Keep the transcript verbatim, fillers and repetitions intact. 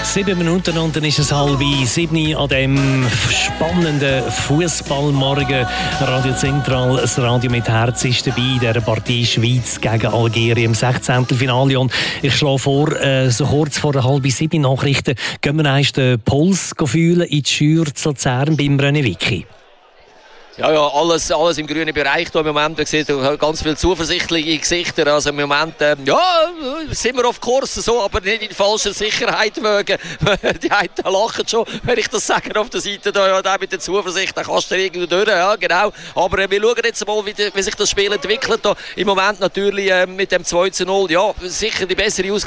Sieben Minuten und dann ist es halb sieben an dem spannenden Fußballmorgen. Radio Zentral, das Radio mit Herz ist dabei in dieser Partie Schweiz gegen Algerien im sechzehnten Finale. Und ich schlage vor, äh, so kurz vor der halb sieben Nachrichten gehen wir erst den Puls fühlen in die Schür zu Luzern beim René Wicki. Ja, ja, alles, alles im grünen Bereich hier im Moment. Man sieht ganz viele zuversichtliche Gesichter. Also im Moment, äh, ja, sind wir auf Kurs, so, aber nicht in falscher Sicherheit wegen. Die einen lachen schon, wenn ich das sage auf der Seite. Da, ja, der mit der Zuversicht, da kannst du irgendwie durch. Ja, genau. Aber äh, wir schauen jetzt mal, wie, die, wie sich das Spiel entwickelt. Da, im Moment natürlich äh, mit dem zwei zu null. Ja, sicher die bessere Ausgabe.